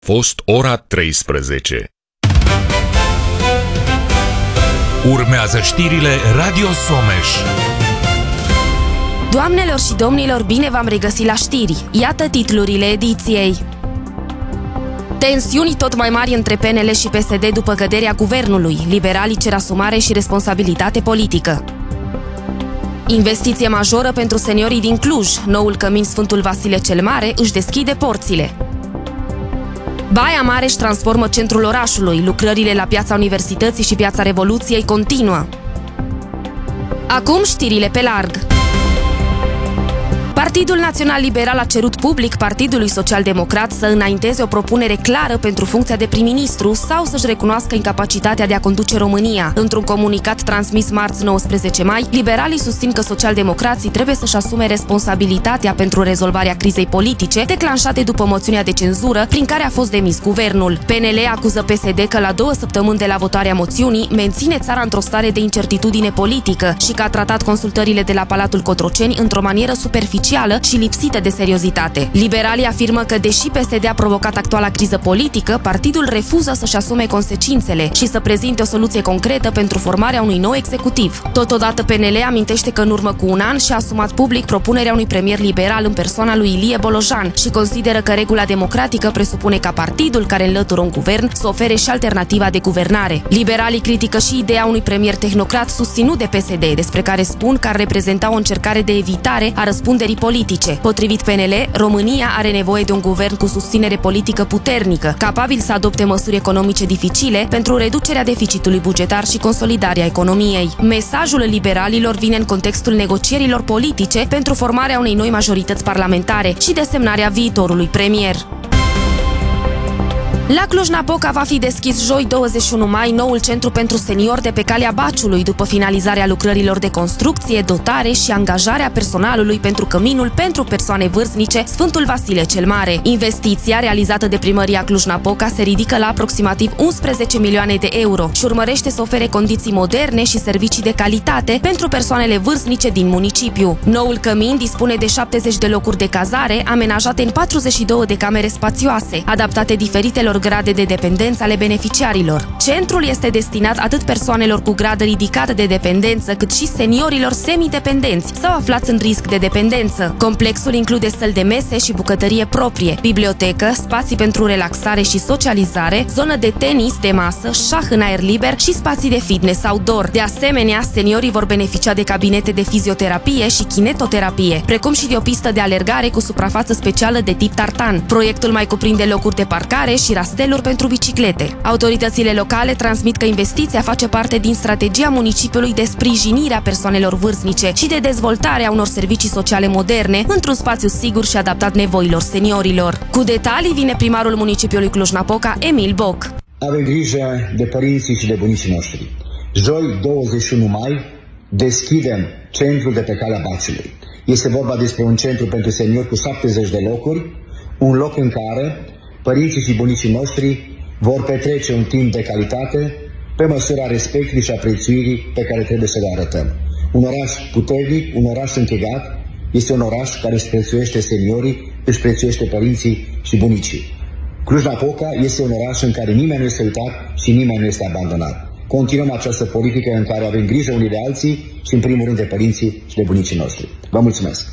Fost ora 13. Urmează știrile Radio Someș. Doamnelor și domnilor, bine v-am regăsit la știri. Iată titlurile ediției. Tensiuni tot mai mari între PNL și PSD după căderea guvernului. Liberalii cer asumare și responsabilitate politică. Investiție majoră pentru seniorii din Cluj. Noul cămin Sfântul Vasile cel Mare își deschide porțile. Baia Mare își transformă centrul orașului. Lucrările la Piața Universității și Piața Revoluției continuă. Acum știrile pe larg. Partidul Național Liberal a cerut public Partidului Social-Democrat să înainteze o propunere clară pentru funcția de prim-ministru sau să-și recunoască incapacitatea de a conduce România. Într-un comunicat transmis marți 19 mai, liberalii susțin că socialdemocrații trebuie să-și asume responsabilitatea pentru rezolvarea crizei politice declanșate după moțiunea de cenzură prin care a fost demis guvernul. PNL acuză PSD că la 2 săptămâni de la votarea moțiunii menține țara într-o stare de incertitudine politică și că a tratat consultările de la Palatul Cotroceni într-o manieră superficială și lipsită de seriozitate. Liberalii afirmă că, deși PSD a provocat actuala criză politică, partidul refuză să-și asume consecințele și să prezinte o soluție concretă pentru formarea unui nou executiv. Totodată, PNL amintește că în urmă cu un an și-a asumat public propunerea unui premier liberal în persoana lui Ilie Bolojan și consideră că regula democratică presupune ca partidul care înlătură un guvern să ofere și alternativa de guvernare. Liberalii critică și ideea unui premier tehnocrat susținut de PSD, despre care spun că ar reprezenta o încercare de evitare a răspunderii politice. Potrivit PNL, România are nevoie de un guvern cu susținere politică puternică, capabil să adopte măsuri economice dificile pentru reducerea deficitului bugetar și consolidarea economiei. Mesajul liberalilor vine în contextul negocierilor politice pentru formarea unei noi majorități parlamentare și desemnarea viitorului premier. La Cluj-Napoca va fi deschis joi 21 mai noul centru pentru seniori de pe Calea Baciului, după finalizarea lucrărilor de construcție, dotare și angajarea personalului pentru căminul pentru persoane vârstnice Sfântul Vasile cel Mare. Investiția realizată de primăria Cluj-Napoca se ridică la aproximativ 11 milioane de euro și urmărește să ofere condiții moderne și servicii de calitate pentru persoanele vârstnice din municipiu. Noul cămin dispune de 70 de locuri de cazare, amenajate în 42 de camere spațioase, adaptate diferitelor grade de dependență ale beneficiarilor. Centrul este destinat atât persoanelor cu grad ridicat de dependență, cât și seniorilor semidependenți sau aflați în risc de dependență. Complexul include săli de mese și bucătărie proprie, bibliotecă, spații pentru relaxare și socializare, zonă de tenis de masă, șah în aer liber și spații de fitness outdoor. De asemenea, seniorii vor beneficia de cabinete de fizioterapie și kinetoterapie, precum și de o pistă de alergare cu suprafață specială de tip tartan. Proiectul mai cuprinde locuri de parcare și rasteluri pentru biciclete. Autoritățile locale transmit că investiția face parte din strategia municipiului de sprijinire a persoanelor vârstnice și de dezvoltare a unor servicii sociale moderne într-un spațiu sigur și adaptat nevoilor seniorilor. Cu detalii vine primarul municipiului Cluj-Napoca, Emil Boc. Avem grijă de părinții și de bunicii noștri. Joi, 21 mai, deschidem centrul de pe Calea Baciului. Este vorba despre un centru pentru seniori cu 70 de locuri, un loc în care părinții și bunicii noștri vor petrece un timp de calitate pe măsura respectului și apreciirii pe care trebuie să le arătăm. Un oraș puternic, un oraș închegat, este un oraș care își prețuiește seniorii, își prețuiește părinții și bunicii. Cluj-Napoca este un oraș în care nimeni nu este uitat și nimeni nu este abandonat. Continuăm această politică în care avem grijă unii de alții și în primul rând de părinții și de bunicii noștri. Vă mulțumesc!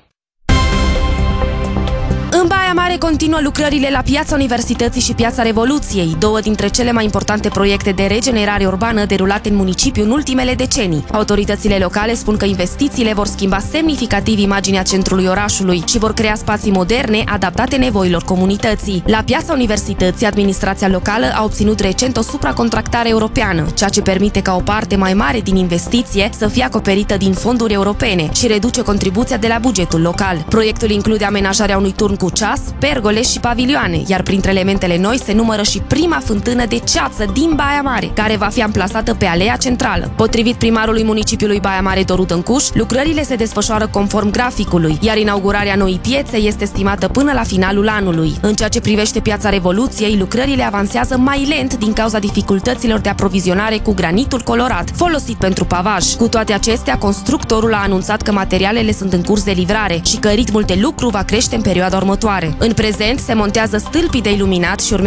În Baia Mare continuă lucrările la Piața Universității și Piața Revoluției, două dintre cele mai importante proiecte de regenerare urbană derulate în municipiu în ultimele decenii. Autoritățile locale spun că investițiile vor schimba semnificativ imaginea centrului orașului și vor crea spații moderne, adaptate nevoilor comunității. La Piața Universității, administrația locală a obținut recent o supracontractare europeană, ceea ce permite ca o parte mai mare din investiție să fie acoperită din fonduri europene și reduce contribuția de la bugetul local. Proiectul include amenajarea unui turn cu ceas, pergole și pavilioane, iar printre elementele noi se numără și prima fântână de ceață din Baia Mare, care va fi amplasată pe alea centrală. Potrivit primarului municipiului Baia Mare, Doru Dâncuș, lucrările se desfășoară conform graficului, iar inaugurarea noii piețe este estimată până la finalul anului. În ceea ce privește Piața Revoluției, lucrările avansează mai lent din cauza dificultăților de aprovizionare cu granitul colorat, folosit pentru pavaj. Cu toate acestea, constructorul a anunțat că materialele sunt în curs de livrare și că ritmul de lucru va crește în perioada următoare. În prezent se montează stâlpii de iluminat și